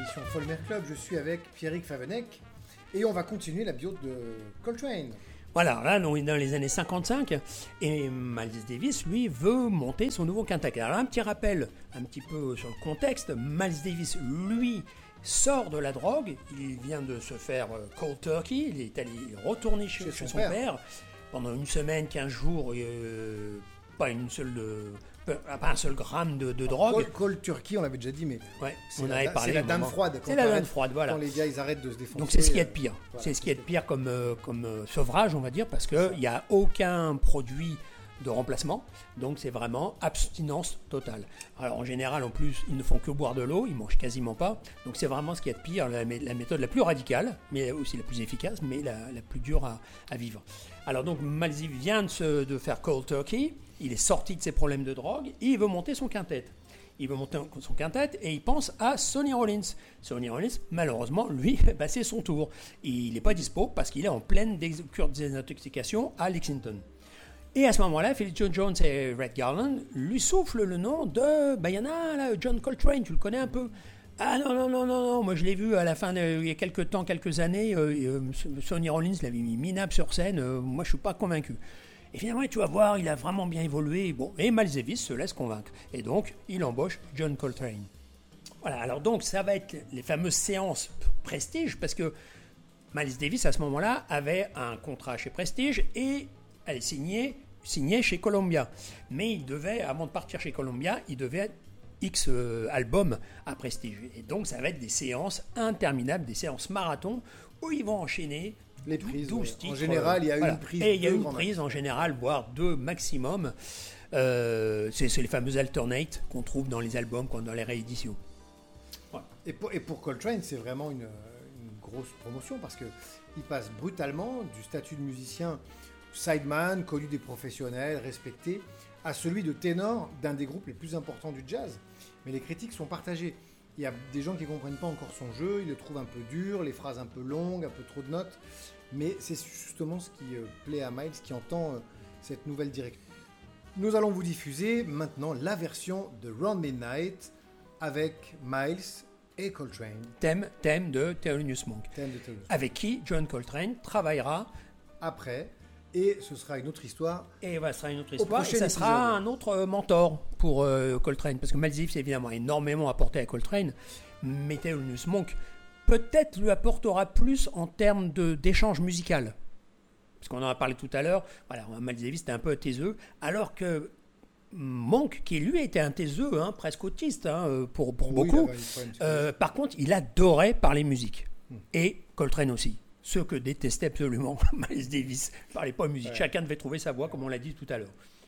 l'émission Folmer Club. Je suis avec Pierrick Favenec et on va continuer la bio de Coltrane. Voilà, là, on est dans les années 55 et Miles Davis, lui, veut monter son nouveau quintet. Alors, un petit rappel, un petit peu sur le contexte. Miles Davis, lui, sort de la drogue. Il vient de se faire cold turkey. Il est allé retourner chez son père pendant une semaine, 15 jours, pas un seul gramme de drogue. Cold turkey, on l'avait déjà dit, mais ouais, on avait parlé. C'est la dame froide. C'est la dame froide, voilà. Quand les gars, ils arrêtent de se défoncer. Donc c'est ce qu'il y a de pire. Voilà. C'est ce qu'il y a de pire comme sevrage, on va dire, parce qu'il n'y a aucun produit de remplacement. Donc c'est vraiment abstinence totale. Alors en général, en plus, ils ne font que boire de l'eau, ils mangent quasiment pas. Donc c'est vraiment ce qu'il y a de pire, la méthode la plus radicale, mais aussi la plus efficace, mais la plus dure à vivre. Alors donc Miles vient de faire cold turkey. Il est sorti de ses problèmes de drogue et il veut monter son quintet. Il veut monter son quintet et il pense à Sonny Rollins. Sonny Rollins, malheureusement, lui, c'est son tour. Il n'est pas dispo parce qu'il est en pleine cure de désintoxication à Lexington. Et à ce moment-là, Philly Joe Jones et Red Garland lui soufflent le nom de... il y en a là, John Coltrane, tu le connais un peu. Ah non, moi je l'ai vu à la fin, il y a quelques années, Sonny Rollins l'avait mis minable sur scène, moi je suis pas convaincu. Et finalement, tu vas voir, il a vraiment bien évolué. Bon, et Miles Davis se laisse convaincre. Et donc, il embauche John Coltrane. Voilà, alors donc, ça va être les fameuses séances Prestige, parce que Miles Davis, à ce moment-là, avait un contrat chez Prestige et elle signait chez Columbia. Mais il devait, avant de partir chez Columbia, il devait X albums à Prestige. Et donc, ça va être des séances interminables, des séances marathon, où ils vont enchaîner les prises. 12 titres. En général, il y a une prise. Et il y a une prise, en général, voire deux maximum. C'est les fameux alternate qu'on trouve dans les albums, dans les rééditions. Voilà. Et pour Coltrane, c'est vraiment une grosse promotion parce qu'il passe brutalement du statut de musicien sideman, connu des professionnels, respecté, à celui de ténor d'un des groupes les plus importants du jazz. Mais les critiques sont partagées. Il y a des gens qui ne comprennent pas encore son jeu, ils le trouvent un peu dur, les phrases un peu longues, un peu trop de notes. Mais c'est justement ce qui plaît à Miles, qui entend cette nouvelle direction. Nous allons vous diffuser maintenant la version de Round Midnight avec Miles et Coltrane. Thème de Thelonious Monk. Avec qui John Coltrane travaillera après. Et ce sera une autre histoire. Et ce sera une autre histoire. Et ça sera un autre mentor pour Coltrane. Parce que Miles Davis, évidemment, énormément apporté à Coltrane. Mais Thelonious Monk, peut-être lui apportera plus en termes d'échange musical. Parce qu'on en a parlé tout à l'heure. Voilà, Miles Davis était un peu taiseux. Alors que Monk, qui lui était un taiseux, presque autiste pour beaucoup. Par contre, il adorait parler musique. Et Coltrane aussi. Ce que détestait absolument Miles Davis. Il ne parlait pas musique. Ouais. Chacun devait trouver sa voix, comme on l'a dit tout à l'heure.